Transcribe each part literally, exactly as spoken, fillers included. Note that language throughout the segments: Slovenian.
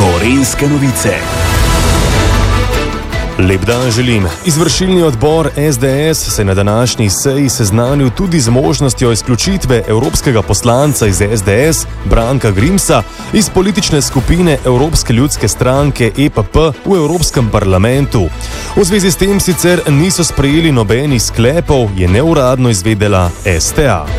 Gorenjske novice. Lep dan želim. Izvršilni odbor es de es se je na današnji seji seznanil tudi z možnostjo izključitve evropskega poslanca iz es de es, Branka Grimsa, iz politične skupine Evropske ljudske stranke E P P v Evropskem parlamentu. V zvezi s tem sicer niso sprejeli nobenih sklepov, je neuradno izvedela es te a.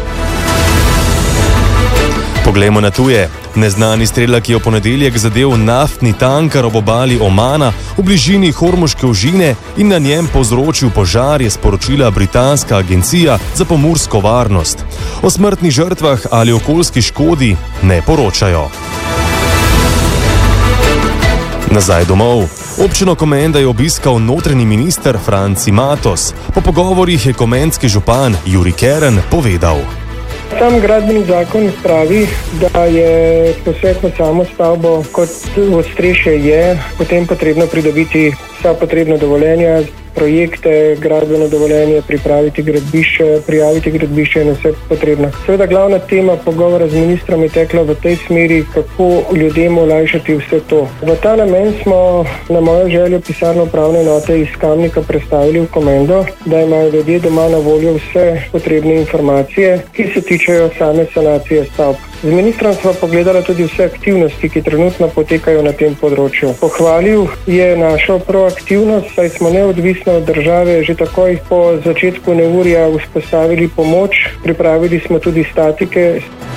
Poglejmo na tuje. Neznani strelak je v ponedeljek zadel naftni tanker ob obali Omana v bližini Hormuške ožine in na njem povzročil požar, je sporočila britanska agencija za pomorsko varnost. O smrtnih žrtvah ali okoljski škodi ne poročajo. Nazaj domov. Občino Komenda je obiskal notranji minister Franci Matos. Po pogovorih je komenski župan Jurij Keren povedal: Sam gradbeni zakon pravi, da je poseg v samo stavbo, kot ostrešje je, potem potrebno pridobiti vsa potrebna dovoljenja, projekte, gradbeno dovoljenje, pripraviti gradbišče, prijaviti gradbišče in vse potrebno. Seveda glavna tema pogovora z ministrom je tekla v tej smeri, kako ljudem olajšati vse to. V ta namen smo na mojo željo pisarno upravne enote iz Kamnika predstavili v Komendo, da imajo ljudje doma na voljo vse potrebne informacije, ki se tičejo same sanacije stavb. Z ministrom smo pogledali tudi vse aktivnosti, ki trenutno potekajo na tem področju. Pohvalil je našo proaktivnost, saj smo neodvisno od države že takoj po začetku neurja vzpostavili pomoč, pripravili smo tudi statike.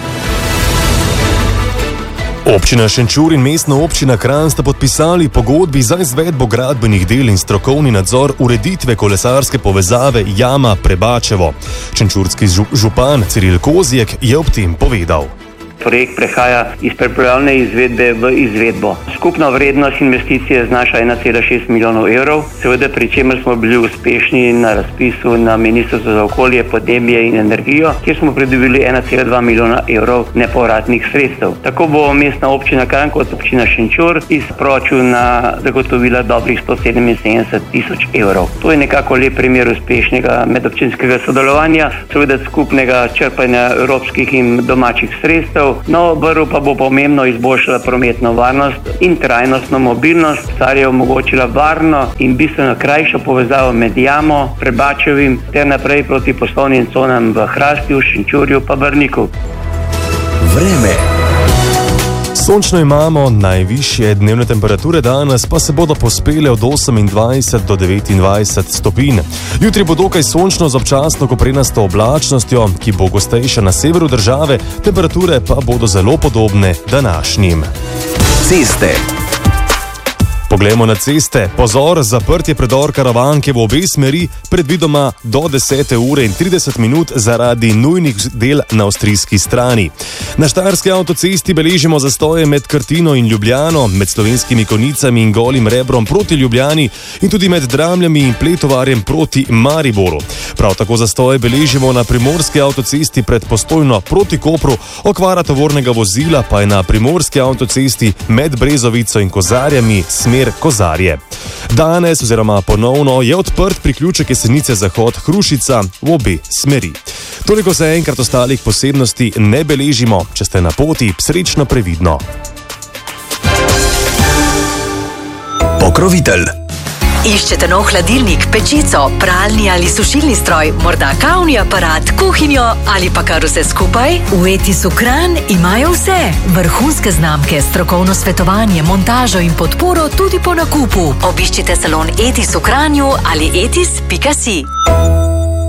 Občina Šenčur in mestna občina Kranj sta podpisali pogodbi za izvedbo gradbenih del in strokovni nadzor ureditve kolesarske povezave Jama-Prebačevo. Šenčurski župan Ciril Kozjek je ob tem povedal: Projekt prehaja iz pripravljene izvedbe v izvedbo. Skupna vrednost investicije znaša ena cela šest milijonov evrov, seveda pri čemer smo bili uspešni na razpisu na Ministrstvu za okolje, podnebje in energijo, kjer smo pridobili ena cela dva milijona evrov nepovratnih sredstev. Tako bo mestna občina Kranj kot občina Šenčur iz proračuna zagotovila dobrih sto sedeminsedemdeset tisoč evrov. To je nekako lep primer uspešnega medobčinskega sodelovanja, seveda skupnega črpanja evropskih in domačih sredstev. No, vrv pa bo pomembno izboljšala prometno varnost in trajnostno mobilnost, kar je omogočila varno in bistveno krajšo povezavo med Jamo, Prebačevim ter naprej proti poslovnim conam v Hrastju, Šenčurju pa Brniku. Vreme. Sončno imamo, najvišje dnevne temperature danes pa se bodo povzpele od osemindvajset do devetindvajset stopinj. Jutri bo dokaj sončno z občasno koprenasto oblačnostjo, ki bo gostejša na severu države, temperature pa bodo zelo podobne današnjim. Ceste. Poglejmo na ceste. Pozor, zaprt je predor Karavanke v obe smeri, predvidoma do desete ure in trideset minut zaradi nujnih del na avstrijski strani. Na štajerski avtocesti beležimo zastoje med Krtino in Ljubljano, med Slovenskimi Konjicami in Golim Rebrom proti Ljubljani in tudi med Dramljami in Pletovarjem proti Mariboru. Prav tako zastoje beležimo na primorski avtocesti pred Postojno proti Kopru, okvara tovornega vozila pa je na primorski avtocesti med Brezovico in Kozarjami smer Kozarje. Danes oziroma ponovno je odprt priključek Jesenice Zahod Hrušica v obe smeri. Toliko za enkrat, ostalih posebnosti ne beležimo. Če ste na poti, srečno previdno. Pokrovitelj. Iščete nov hladilnik, pečico, pralni ali sušilni stroj, morda kavni aparat, kuhinjo ali pa kar vse skupaj? V Etisu Kranj imajo vse. Vrhunske znamke, strokovno svetovanje, montažo in podporo tudi po nakupu. Obiščite salon Etis v Kranju ali etis pika si.